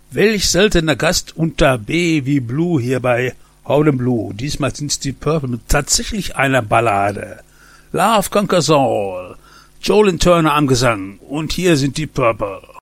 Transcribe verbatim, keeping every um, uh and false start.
Welch seltener Gast unter B wie Blue hier bei Howlin' Blue. Diesmal sind's die Purple mit tatsächlich einer Ballade. Love Conquers All. Joel Turner am Gesang. Und hier sind die Purple.